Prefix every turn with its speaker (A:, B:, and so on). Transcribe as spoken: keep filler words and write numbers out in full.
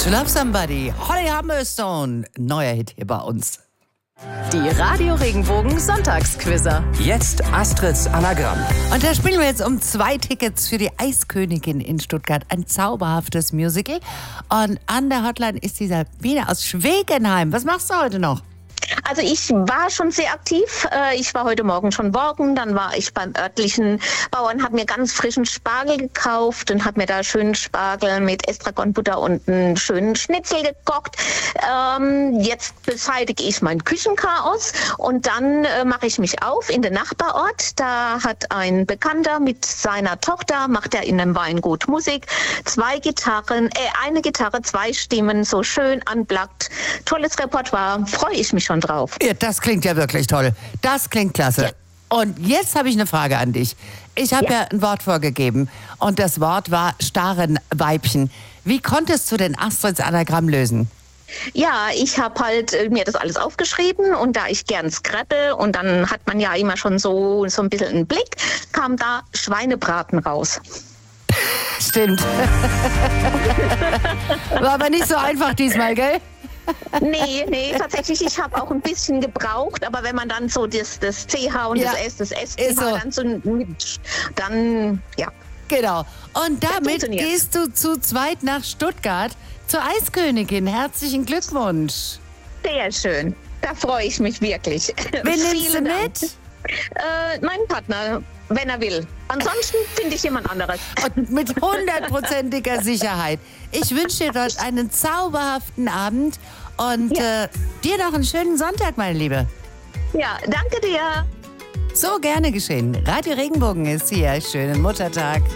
A: To Love Somebody, Holly Humberstone, neuer Hit hier bei uns.
B: Die Radio Regenbogen Sonntagsquizzer.
C: Jetzt Astrids Anagramm.
A: Und da spielen wir jetzt um zwei Tickets für die Eiskönigin in Stuttgart. Ein zauberhaftes Musical. Und an der Hotline ist die Sabine aus Schwegenheim. Was machst du heute noch?
D: Also ich war schon sehr aktiv. Ich war heute Morgen schon walken, dann war ich beim örtlichen Bauern, habe mir ganz frischen Spargel gekauft und habe mir da schönen Spargel mit Estragonbutter und einen schönen Schnitzel gekocht. Ähm, jetzt beseitige ich mein Küchenchaos und dann äh, mache ich mich auf in den Nachbarort. Da hat ein Bekannter mit seiner Tochter, macht er in einem Weingut Musik, zwei Gitarren, äh, eine Gitarre, zwei Stimmen, so schön unplugged. Tolles Repertoire, freue ich mich schon drauf.
A: Ja, das klingt ja wirklich toll. Das klingt klasse.
D: Ja.
A: Und jetzt habe ich eine Frage an dich. Ich habe ja. ja ein Wort vorgegeben und das Wort war Starenweibchen. Wie konntest du denn Astrids Anagramm lösen?
D: Ja, ich habe halt äh, mir das alles aufgeschrieben und da ich gern scrapple und dann hat man ja immer schon so, so ein bisschen einen Blick, kam da Schweinebraten raus.
A: Stimmt. War aber nicht so einfach diesmal, gell?
D: Nee, nee, tatsächlich, ich habe auch ein bisschen gebraucht, aber wenn man dann so das, das C H und
A: Ja,
D: das S, das S,
A: ist so.
D: dann so mit, dann, ja.
A: Genau. Und damit
D: funktioniert.
A: gehst du zu zweit nach Stuttgart zur Eiskönigin. Herzlichen Glückwunsch.
D: Sehr schön. Da freue ich mich wirklich.
A: Wen nimmst du
D: Vielen Dank.
A: mit?
D: Äh, mein Partner, wenn er will. Ansonsten finde ich jemand anderes.
A: Und mit hundertprozentiger Sicherheit. Ich wünsche dir dort einen zauberhaften Abend und
D: Ja.
A: äh, dir noch einen schönen Sonntag, meine Liebe.
D: Ja, danke dir.
A: So gerne geschehen. Radio Regenbogen ist hier. Schönen Muttertag.